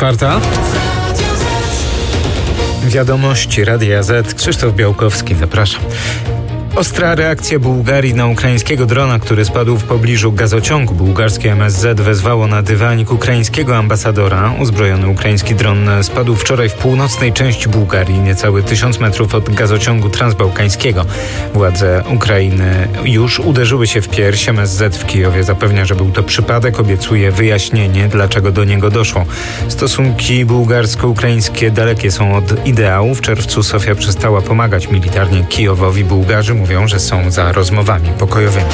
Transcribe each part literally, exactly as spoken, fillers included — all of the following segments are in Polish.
czwarta. Wiadomości Radia Z. Krzysztof Białkowski, zapraszam. Ostra reakcja Bułgarii na ukraińskiego drona, który spadł w pobliżu gazociągu. Bułgarskie M S Z wezwało na dywanik ukraińskiego ambasadora. Uzbrojony ukraiński dron spadł wczoraj w północnej części Bułgarii, niecały tysiąc metrów od gazociągu transbałkańskiego. Władze Ukrainy już uderzyły się w pierś. M S Z w Kijowie zapewnia, że był to przypadek. Obiecuje wyjaśnienie, dlaczego do niego doszło. Stosunki bułgarsko-ukraińskie dalekie są od ideału. W czerwcu Sofia przestała pomagać militarnie Kijowowi. Bułgarzy mówią, że są za rozmowami pokojowymi.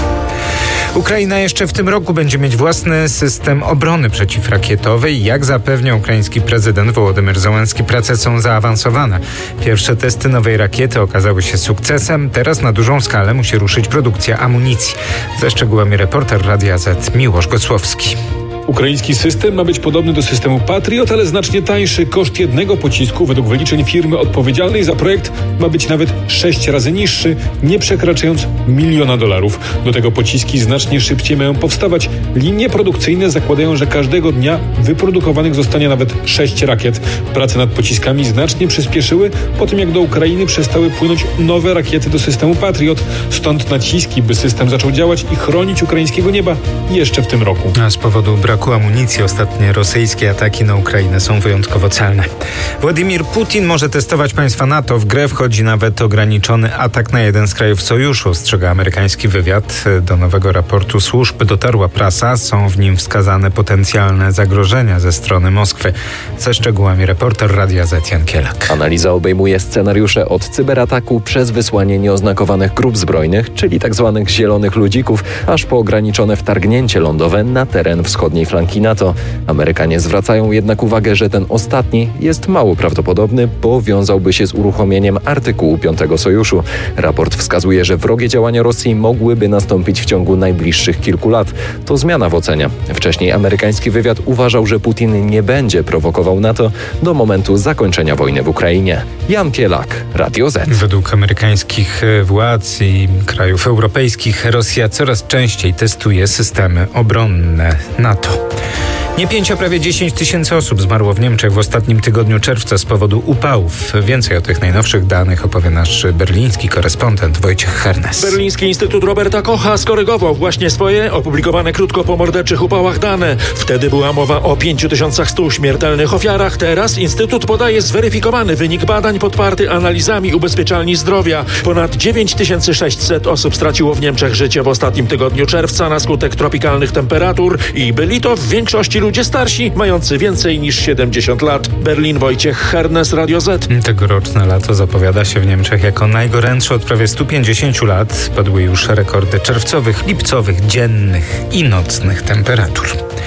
Ukraina jeszcze w tym roku będzie mieć własny system obrony przeciwrakietowej. Jak zapewnia ukraiński prezydent Wołodymyr Zełenski, prace są zaawansowane. Pierwsze testy nowej rakiety okazały się sukcesem. Teraz na dużą skalę musi ruszyć produkcja amunicji. Ze szczegółami reporter Radia Z Miłosz Gocłowski. Ukraiński system ma być podobny do systemu Patriot, ale znacznie tańszy. Koszt jednego pocisku według wyliczeń firmy odpowiedzialnej za projekt ma być nawet sześć razy niższy, nie przekraczając miliona dolarów. Do tego pociski znacznie szybciej mają powstawać. Linie produkcyjne zakładają, że każdego dnia wyprodukowanych zostanie nawet sześć rakiet. Prace nad pociskami znacznie przyspieszyły po tym, jak do Ukrainy przestały płynąć nowe rakiety do systemu Patriot. Stąd naciski, by system zaczął działać i chronić ukraińskiego nieba jeszcze w tym roku. A z powodu braku amunicji ostatnie rosyjskie ataki na Ukrainę są wyjątkowo celne. Władimir Putin może testować państwa NATO. W grę wchodzi nawet ograniczony atak na jeden z krajów sojuszu, ostrzega amerykański wywiad. Do nowego raportu służb dotarła prasa. Są w nim wskazane potencjalne zagrożenia ze strony Moskwy. Ze szczegółami reporter Radia Z Jan Kielak. Analiza obejmuje scenariusze od cyberataku przez wysłanie nieoznakowanych grup zbrojnych, czyli tzw. zielonych ludzików, aż po ograniczone wtargnięcie lądowe na teren wschodniej flanki NATO. Amerykanie zwracają jednak uwagę, że ten ostatni jest mało prawdopodobny, bo wiązałby się z uruchomieniem artykułu piątego Sojuszu. Raport wskazuje, że wrogie działania Rosji mogłyby nastąpić w ciągu najbliższych kilku lat. To zmiana w ocenie. Wcześniej amerykański wywiad uważał, że Putin nie będzie prowokował NATO do momentu zakończenia wojny w Ukrainie. Jan Kielak, Radio Z. Według amerykańskich władz i krajów europejskich Rosja coraz częściej testuje systemy obronne NATO. Nie pięć, a prawie dziesięć tysięcy osób zmarło w Niemczech w ostatnim tygodniu czerwca z powodu upałów. Więcej o tych najnowszych danych opowie nasz berliński korespondent Wojciech Hernes. Berliński Instytut Roberta Kocha skorygował właśnie swoje opublikowane krótko po morderczych upałach dane. Wtedy była mowa o pięć tysięcy sto śmiertelnych ofiarach. Teraz Instytut podaje zweryfikowany wynik badań podparty analizami ubezpieczalni zdrowia. Ponad dziewięć tysięcy sześćset osób straciło w Niemczech życie w ostatnim tygodniu czerwca na skutek tropikalnych temperatur i byli to w większości ludzie starsi, mający więcej niż siedemdziesiąt lat. Berlin, Wojciech Hernes, Radio Z. Tegoroczne lato zapowiada się w Niemczech jako najgorętsze od prawie stu pięćdziesięciu lat. Padły już rekordy czerwcowych, lipcowych, dziennych i nocnych temperatur.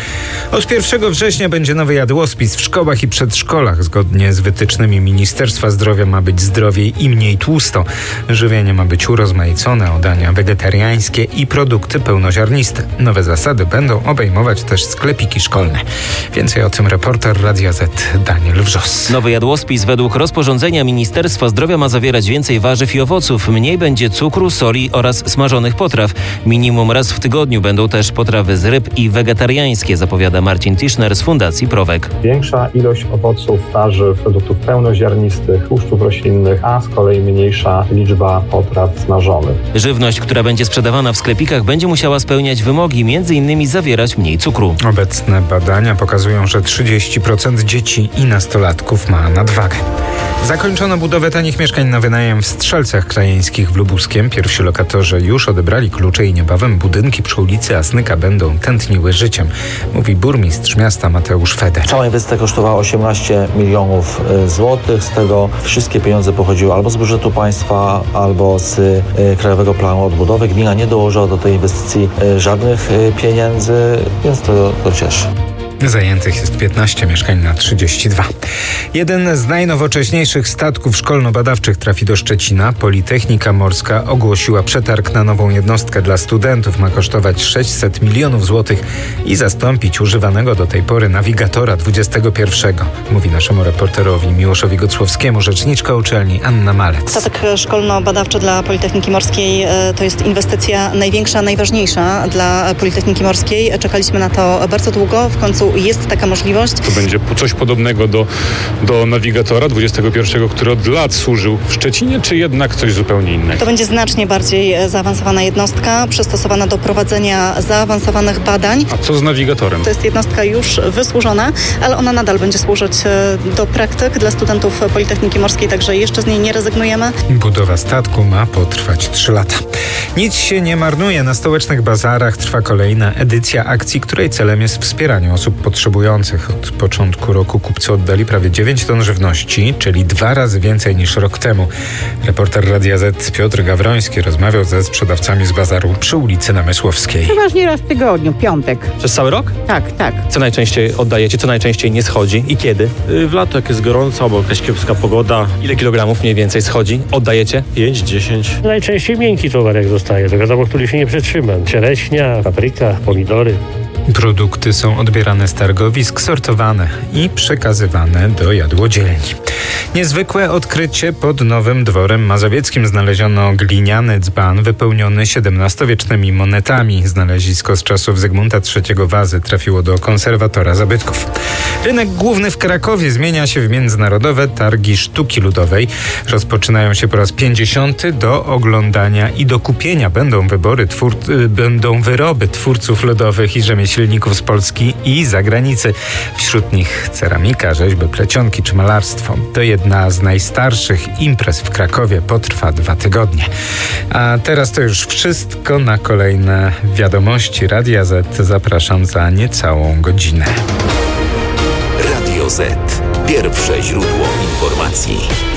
Od pierwszego września będzie nowy jadłospis w szkołach i przedszkolach. Zgodnie z wytycznymi Ministerstwa Zdrowia ma być zdrowiej i mniej tłusto. Żywienie ma być urozmaicone o dania wegetariańskie i produkty pełnoziarniste. Nowe zasady będą obejmować też sklepiki szkolne. Więcej o tym reporter Radia Z Daniel Wrzos. Nowy jadłospis według rozporządzenia Ministerstwa Zdrowia ma zawierać więcej warzyw i owoców. Mniej będzie cukru, soli oraz smażonych potraw. Minimum raz w tygodniu będą też potrawy z ryb i wegetariańskie, zapowiada Marcin Tischner z Fundacji Prowek. Większa ilość owoców, warzyw, produktów pełnoziarnistych, tłuszczów roślinnych, a z kolei mniejsza liczba potraw smażonych. Żywność, która będzie sprzedawana w sklepikach, będzie musiała spełniać wymogi, między innymi zawierać mniej cukru. Obecne badania pokazują, że trzydzieści procent dzieci i nastolatków ma nadwagę. Zakończono budowę tanich mieszkań na wynajem w Strzelcach Krajeńskich w Lubuskiem. Pierwsi lokatorzy już odebrali klucze i niebawem budynki przy ulicy Asnyka będą tętniły życiem, mówi burmistrz miasta Mateusz Feder. Cała inwestycja kosztowała osiemnaście milionów złotych. Z tego wszystkie pieniądze pochodziły albo z budżetu państwa, albo z y, Krajowego Planu Odbudowy. Gmina nie dołożyła do tej inwestycji y, żadnych y, pieniędzy, więc to, to cieszy. Zajętych jest piętnaście mieszkań na trzydzieści dwa. Jeden z najnowocześniejszych statków szkolno-badawczych trafi do Szczecina. Politechnika Morska ogłosiła przetarg na nową jednostkę dla studentów. Ma kosztować sześćset milionów złotych i zastąpić używanego do tej pory nawigatora dwudziestego pierwszego. Mówi naszemu reporterowi Miłoszowi Gocłowskiemu rzeczniczka uczelni Anna Malec. Statek szkolno-badawczy dla Politechniki Morskiej to jest inwestycja największa, najważniejsza dla Politechniki Morskiej. Czekaliśmy na to bardzo długo. W końcu prostu jest taka możliwość. To będzie coś podobnego do, do nawigatora dwudziestego pierwszego, który od lat służył w Szczecinie, czy jednak coś zupełnie innego? To będzie znacznie bardziej zaawansowana jednostka, przystosowana do prowadzenia zaawansowanych badań. A co z nawigatorem? To jest jednostka już wysłużona, ale ona nadal będzie służyć do praktyk dla studentów Politechniki Morskiej, także jeszcze z niej nie rezygnujemy. Budowa statku ma potrwać trzy lata. Nic się nie marnuje. Na stołecznych bazarach trwa kolejna edycja akcji, której celem jest wspieranie osób potrzebujących. Od początku roku kupcy oddali prawie dziewięć ton żywności, czyli dwa razy więcej niż rok temu. Reporter Radia Z Piotr Gawroński rozmawiał ze sprzedawcami z bazaru przy ulicy Namysłowskiej. Przeważnie raz w tygodniu, piątek. Przez cały rok? Tak, tak. Co najczęściej oddajecie, co najczęściej nie schodzi i kiedy? W lato, jak jest gorąco, albo jakaś kiepska pogoda. Ile kilogramów mniej więcej schodzi? Oddajecie? pięć, dziesięć. Najczęściej miękki towar jak zostaje, to wiadomo, który się nie przetrzyma. Czereśnia, papryka, pomidory. Produkty są odbierane z targowisk, sortowane i przekazywane do jadłodzielni. Niezwykłe odkrycie: pod Nowym Dworem Mazowieckim znaleziono gliniany dzban wypełniony siedemnastowiecznymi monetami. Znalezisko z czasów Zygmunta trzeciego Wazy trafiło do konserwatora zabytków. Rynek główny w Krakowie zmienia się w międzynarodowe targi sztuki ludowej. Rozpoczynają się po raz pięćdziesiąty. Do oglądania i do kupienia będą wybory twór... będą wyroby twórców ludowych i rzemieślników z Polski i zagranicy. Wśród nich ceramika, rzeźby, plecionki czy malarstwo. To jedna z najstarszych imprez w Krakowie. Potrwa dwa tygodnie. A teraz to już wszystko. Na kolejne wiadomości Radia Z zapraszam za niecałą godzinę. Radio Z. Pierwsze źródło informacji.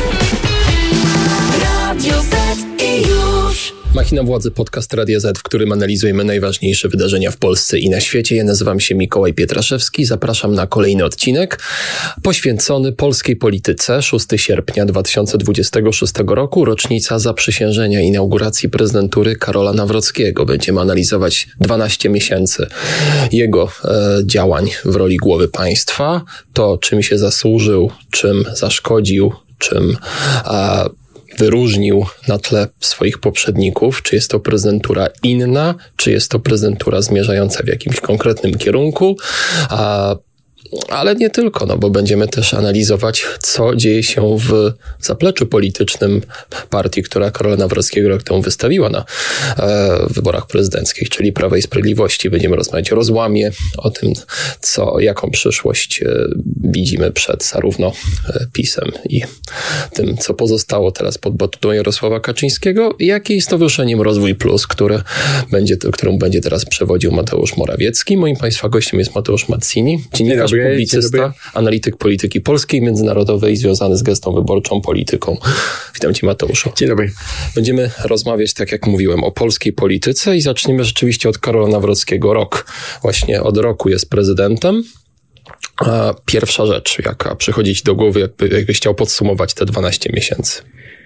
Radio Z i już. Machina Władzy, podcast Radia Z, w którym analizujemy najważniejsze wydarzenia w Polsce i na świecie. Ja nazywam się Mikołaj Pietraszewski. Zapraszam na kolejny odcinek poświęcony polskiej polityce. szóstego sierpnia dwa tysiące dwudziestego szóstego roku, rocznica zaprzysiężenia inauguracji prezydentury Karola Nawrockiego. Będziemy analizować dwanaście miesięcy jego e, działań w roli głowy państwa. To, czym się zasłużył, czym zaszkodził, czym e, wyróżnił na tle swoich poprzedników, czy jest to prezydentura inna, czy jest to prezydentura zmierzająca w jakimś konkretnym kierunku, a ale nie tylko, no bo będziemy też analizować, co dzieje się w zapleczu politycznym partii, która Karola Nawrockiego rok temu wystawiła na e, wyborach prezydenckich, czyli Prawa i Sprawiedliwości. Będziemy rozmawiać o rozłamie, o tym, co, jaką przyszłość e, widzimy przed zarówno e, PiS-em i tym, co pozostało teraz pod batutą Jarosława Kaczyńskiego, jak i Stowarzyszeniem Rozwój Plus, które będzie, któremu będzie teraz przewodził Mateusz Morawiecki. Moim Państwa gościem jest Mateusz Mazzini, dziennikarz, publicysta, analityk polityki polskiej, międzynarodowej, związany z gestą wyborczą, polityką. Witam Cię, Mateuszu. Dzień dobry. Będziemy rozmawiać, tak jak mówiłem, o polskiej polityce i zaczniemy rzeczywiście od Karola Nawrockiego. Rok. Właśnie od roku jest prezydentem. A pierwsza rzecz, jaka przychodzi Ci do głowy, jakby, jakbyś chciał podsumować te dwanaście miesięcy.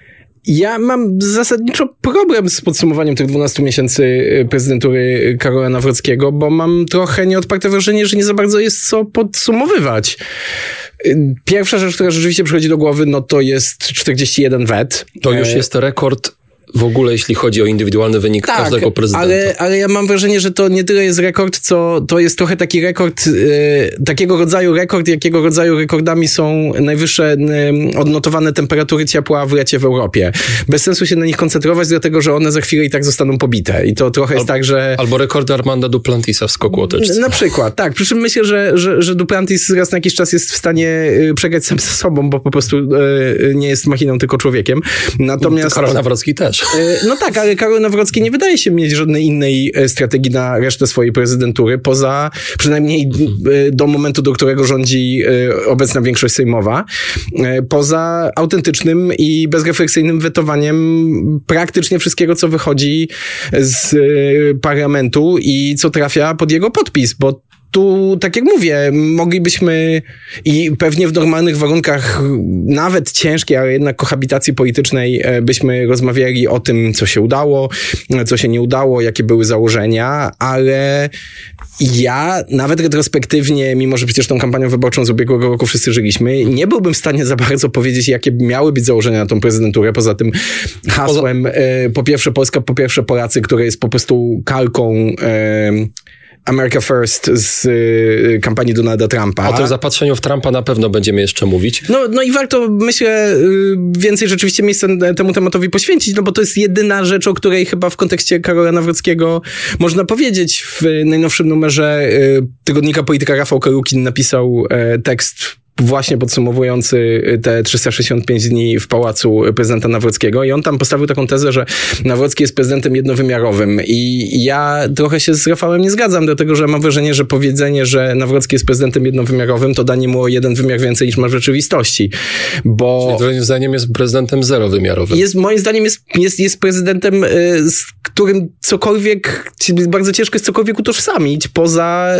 Ja mam zasadniczo problem z podsumowaniem tych dwunastu miesięcy prezydentury Karola Nawrockiego, bo mam trochę nieodparte wrażenie, że nie za bardzo jest co podsumowywać. Pierwsza rzecz, która rzeczywiście przychodzi do głowy, no to jest czterdzieści jeden wet. To już jest rekord w ogóle, jeśli chodzi o indywidualny wynik tak, każdego prezydenta. Ale, ale ja mam wrażenie, że to nie tyle jest rekord, co to jest trochę taki rekord, e, takiego rodzaju rekord, jakiego rodzaju rekordami są najwyższe e, odnotowane temperatury ciepła w lecie w Europie. Bez sensu się na nich koncentrować, dlatego że one za chwilę i tak zostaną pobite. I to trochę Al, jest tak, że... Albo rekord Armanda Duplantisa w skoku łoteczce. Na przykład, tak. Przy czym myślę, że, że, że Duplantis raz na jakiś czas jest w stanie przegrać sam ze sobą, bo po prostu e, nie jest machiną, tylko człowiekiem. Natomiast... Karol Nawrocki też. No tak, ale Karol Nawrocki nie wydaje się mieć żadnej innej strategii na resztę swojej prezydentury, poza przynajmniej do momentu, do którego rządzi obecna większość sejmowa, poza autentycznym i bezrefleksyjnym wetowaniem praktycznie wszystkiego, co wychodzi z parlamentu i co trafia pod jego podpis, bo tu, tak jak mówię, moglibyśmy i pewnie w normalnych warunkach, nawet ciężkiej, ale jednak kohabitacji politycznej, byśmy rozmawiali o tym, co się udało, co się nie udało, jakie były założenia, ale ja nawet retrospektywnie, mimo że przecież tą kampanią wyborczą z ubiegłego roku wszyscy żyliśmy, nie byłbym w stanie za bardzo powiedzieć, jakie miały być założenia na tą prezydenturę, poza tym hasłem, poza... po pierwsze Polska, po pierwsze Polacy, które jest po prostu kalką America First z y, kampanii Donalda Trumpa. O tym zapatrzeniu w Trumpa na pewno będziemy jeszcze mówić. No, no i warto, myślę, y, więcej rzeczywiście miejsca temu tematowi poświęcić, no bo to jest jedyna rzecz, o której chyba w kontekście Karola Nawrockiego można powiedzieć. W najnowszym numerze y, tygodnika Polityka Rafał Kalukin napisał y, tekst właśnie podsumowujący te trzysta sześćdziesiąt pięć dni w pałacu prezydenta Nawrockiego i on tam postawił taką tezę, że Nawrocki jest prezydentem jednowymiarowym i ja trochę się z Rafałem nie zgadzam, dlatego że mam wrażenie, że powiedzenie, że Nawrocki jest prezydentem jednowymiarowym, to danie mu o jeden wymiar więcej niż ma w rzeczywistości, bo... Czyli twoim zdaniem jest prezydentem zerowymiarowym. Jest, moim zdaniem jest, jest, jest prezydentem, z którym cokolwiek, bardzo ciężko jest cokolwiek utożsamić, poza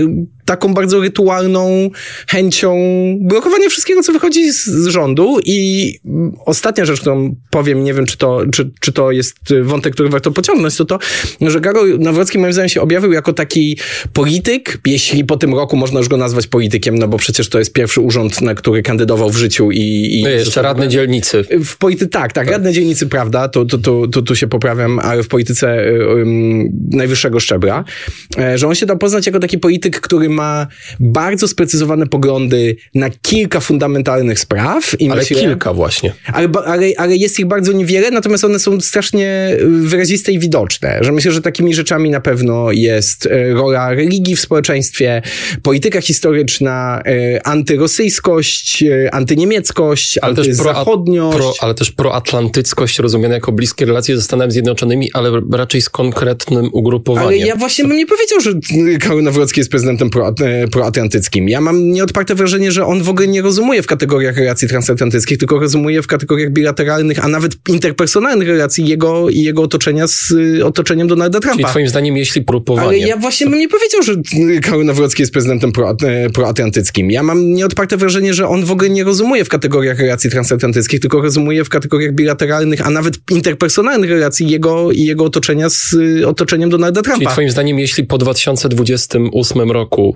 taką bardzo rytualną chęcią blokowania wszystkiego, co wychodzi z, z rządu. I ostatnia rzecz, którą powiem, nie wiem, czy to, czy, czy to jest wątek, który warto pociągnąć, to to, że Karol Nawrocki moim zdaniem się objawił jako taki polityk, jeśli po tym roku można już go nazwać politykiem, no bo przecież to jest pierwszy urząd, na który kandydował w życiu i... i no jeszcze radny dzielnicy. W polity- tak, tak, radne dzielnicy, prawda, to, to, to, to, tu się poprawiam, ale w polityce um, najwyższego szczebla, że on się dał poznać jako taki polityk, który ma bardzo sprecyzowane poglądy na kilka fundamentalnych spraw. I ale myślę, kilka właśnie. Ale, ale, ale jest ich bardzo niewiele, natomiast one są strasznie wyraziste i widoczne. Że myślę, że takimi rzeczami na pewno jest rola religii w społeczeństwie, polityka historyczna, antyrosyjskość, antyniemieckość, ale antyzachodniość. Też pro, pro, ale też proatlantyckość rozumiana jako bliskie relacje ze Stanami Zjednoczonymi, ale raczej z konkretnym ugrupowaniem. Ale ja właśnie bym nie powiedział, że Karol Nawrocki jest prezydentem pro, proatlantyckim. Ja mam nieodparte wrażenie, że on w ogóle nie rozumuje w kategoriach relacji transatlantyckich, tylko rozumuje w kategoriach bilateralnych, a nawet interpersonalnych relacji jego i jego otoczenia z otoczeniem Donalda Trumpa. Czyli twoim zdaniem, jeśli grupowanie... Ale ja właśnie bym nie powiedział, że Karol Nawrocki jest prezydentem pro, proatlantyckim. Ja mam nieodparte wrażenie, że on w ogóle nie rozumuje w kategoriach relacji transatlantyckich, tylko rozumuje w kategoriach bilateralnych, a nawet interpersonalnych relacji jego i jego otoczenia z otoczeniem Donalda Trumpa. Czyli twoim zdaniem, jeśli po dwa tysiące dwudziestym ósmym roku